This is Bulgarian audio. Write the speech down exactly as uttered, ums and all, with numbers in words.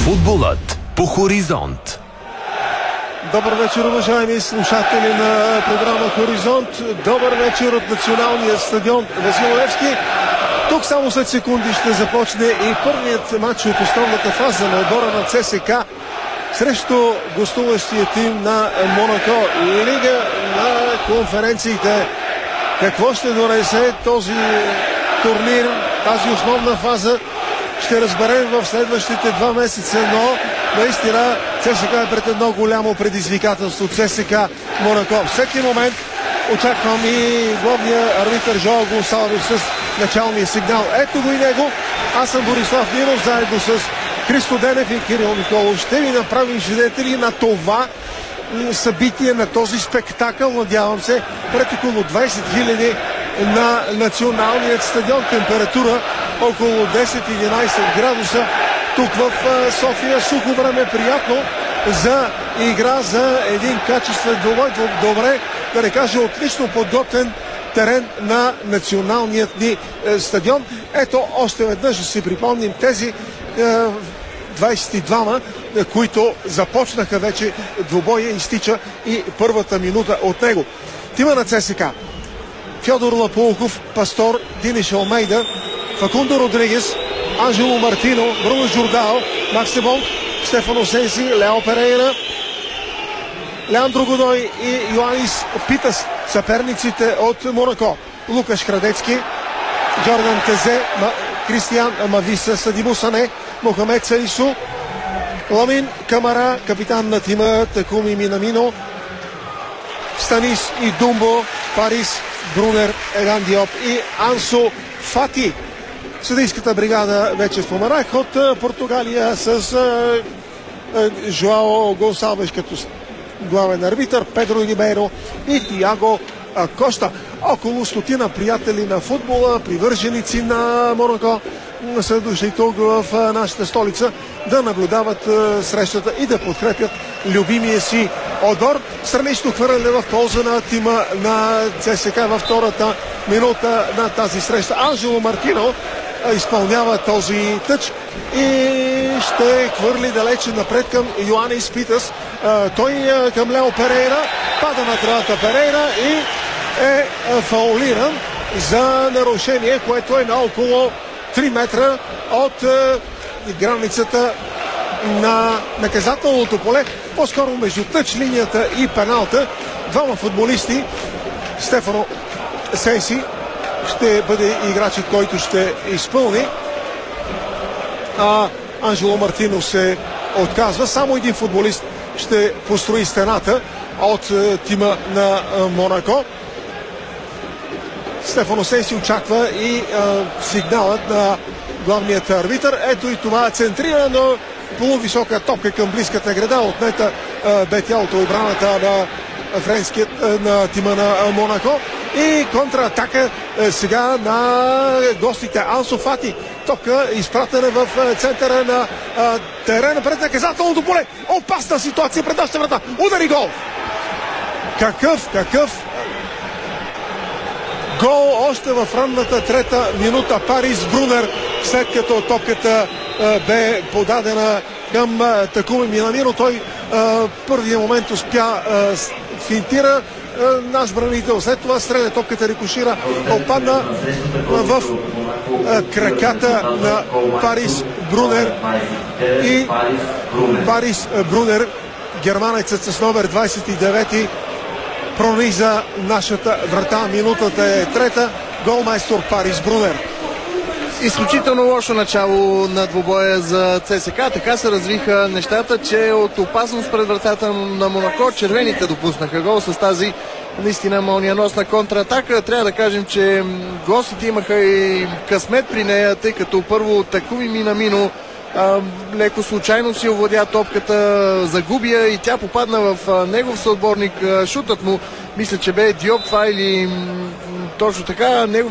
Футболът по Хоризонт. Добър вечер, уважаеми слушатели на програма Хоризонт. Добър вечер от националния стадион Васил Левски. Тук само след секунди ще започне и първият матч от основната фаза на отбора на ЦСКА срещу гостуващия тим на Монако. Лига на конференциите. Какво ще донесе този турнир, тази основна фаза, ще разберем в следващите два месеца, но наистина ЦСКА е пред едно голямо предизвикателство. ЦСКА Монако. Всеки момент очаквам и главния арбитър Жоал Гонсалвес с началния сигнал. Ето го и него. Аз съм Борислав Нинов, заедно с Христо Денев и Кирил Николов. Ще ви направим свидетели на това събитие, на този спектакъл, надявам се, пред около двайсет хиляди на националният стадион. Температура около десет-единайсет градуса. Тук в София сухо време, приятно за игра, за един качествен двубой. Добре, да не кажа отлично подготвен терен на националният ни стадион. Ето още веднъж да си припомним тези двайсет и двама, които започнаха вече двубоя, изтича и първата минута от него. Тима на ЦСКА: Фьодор Лапулков, Пастор, Диниш Алмейда, Факундо Родригес, Анжело Мартино, Бруно Жордао, Макси Монк, Стефано Сенси, Лео Перейра, Леандро Годой и Йоанис Питас, съперниците от Монако. Лукаш Храдецки, Джордан Тезе, Кристиян Мависа, Садибо Сане, Мохамед Саису, Ламин Камара, капитан на тима Такуми Минамино, Станис и Думбо, Парис Брунер, Еган Диоп и Ансо Фати. Съдийската бригада вече споменах от Португалия с Жоао Гонсалвес като главен арбитър, Педро Рибейро и Тиаго Коста. Около стотина приятели на футбола, привърженици на Монако са дошли тук в нашата столица да наблюдават срещата и да подкрепят любимия си отбор. Странично хвърляне в полза на тима на ЦСКА във втората минута на тази среща. Анжело Мартино изпълнява този тъч и ще хвърли далече напред към Йоанис Питас. Той към Лео Перейра, пада на травата Перейра и е фаулиран за нарушение, което е на около три метра от границата на наказателното поле, по-скоро между тъч линията и пеналта. Двама футболисти, Стефано Сенси ще бъде играчът, който ще изпълни, а Анжело Мартино се отказва. Само един футболист ще построи стената от тима на Монако. Стефано Сенси очаква и а, сигналът на главният арбитър. Ето и това центрирано, полувисока топка към близката града. Отнета а, бе тялото отбраната на френският, а, на тима на а, Монако. И контратака а, сега на гостите. Ансо Фати. Топка изпратена в а, центъра на а, терена пред наказателното поле. Опасна ситуация пред нашата врата. Удари гол! Какъв, какъв гол още в ранната трета минута. Парис Брунер, след като топката а, бе подадена към а, Такуми Минамино, той а, първия момент успя, а, финтира а, наш бранител. След това стреля, топката рикошира, опадна в а, краката на Парис Брунер и Парис Брунер, германецът с номер двайсет и девети, прониза нашата врата. Минутата е трета. Голмайстор Парис Брунер. Изключително лошо начало на двубоя за ЦСКА. Така се развиха нещата, че от опасност пред вратата на Монако червените допуснаха гол с тази наистина мълниеносна контратака. Трябва да кажем, че гостите имаха и късмет при нея, тъй като първо Такуми Минамино А, леко случайно си овладя топката, загубя и тя попадна в а, негов съотборник. А, шутът му, мисля, че бе Диоп това или м- точно така, негов